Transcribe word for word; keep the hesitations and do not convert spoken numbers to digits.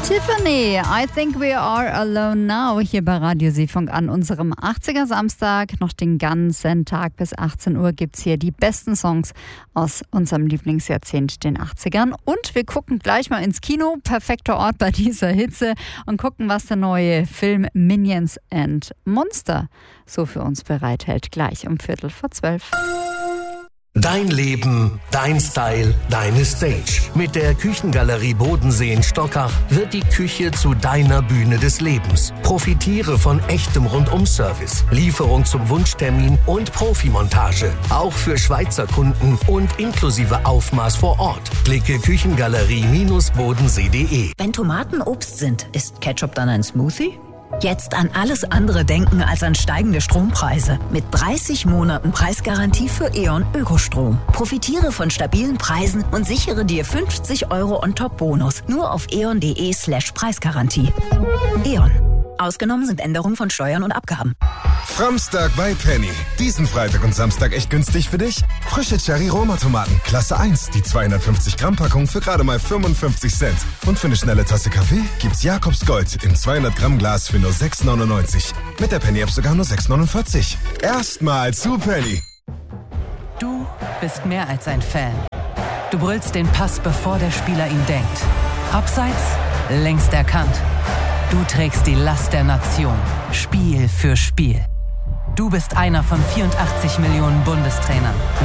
Tiffany, I think we are alone now, hier bei Radio Seefunk an unserem achtziger Samstag. Noch den ganzen Tag bis achtzehn Uhr gibt's hier die besten Songs aus unserem Lieblingsjahrzehnt, den achtzigern. Und wir gucken gleich mal ins Kino, perfekter Ort bei dieser Hitze, und gucken, was der neue Film Minions and Monster so für uns bereithält. Gleich um Viertel vor zwölf. Dein Leben, dein Style, deine Stage. Mit der Küchengalerie Bodensee in Stockach wird die Küche zu deiner Bühne des Lebens. Profitiere von echtem Rundum-Service, Lieferung zum Wunschtermin und Profimontage. Auch für Schweizer Kunden und inklusive Aufmaß vor Ort. Klicke küchengalerie bodensee punkt de. Wenn Tomaten Obst sind, ist Ketchup dann ein Smoothie? Jetzt an alles andere denken als an steigende Strompreise. Mit dreißig Monaten Preisgarantie für E.ON Ökostrom. Profitiere von stabilen Preisen und sichere dir fünfzig Euro on top Bonus. Nur auf eon.de slash Preisgarantie. E.ON. Ausgenommen sind Änderungen von Steuern und Abgaben. Framstag bei Penny. Diesen Freitag und Samstag echt günstig für dich? Frische Cherry-Roma-Tomaten, Klasse eins. Die zweihundertfünfzig Gramm Packung für gerade mal fünfundfünfzig Cent. Und für eine schnelle Tasse Kaffee gibt's Jakobs Gold im zweihundert Gramm Glas für nur sechs neunundneunzig. Mit der Penny-App sogar nur sechs neunundvierzig. Erstmal zu Penny. Du bist mehr als ein Fan. Du brüllst den Pass, bevor der Spieler ihn denkt. Abseits, längst erkannt. Du trägst die Last der Nation, Spiel für Spiel. Du bist einer von vierundachtzig Millionen Bundestrainern.